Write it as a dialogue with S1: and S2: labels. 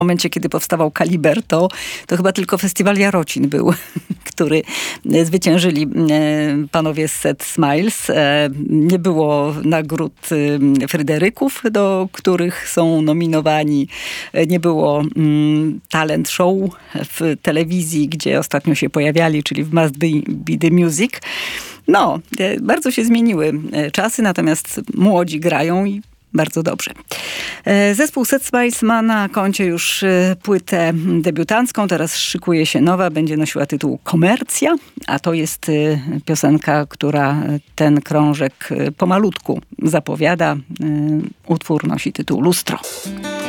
S1: W momencie, kiedy powstawał Kaliber, to chyba tylko festiwal Jarocin był, który zwyciężyli panowie z Set Smiles. Nie było nagród Fryderyków, do których są nominowani. Nie było talent show w telewizji, gdzie ostatnio się pojawiali, czyli w Must Be the Music. No, bardzo się zmieniły czasy, natomiast młodzi grają i bardzo dobrze. Zespół Set Smiles ma na koncie już płytę debiutancką. Teraz szykuje się nowa. Będzie nosiła tytuł Komercja, a to jest piosenka, która ten krążek pomalutku zapowiada. Utwór nosi tytuł Lustro.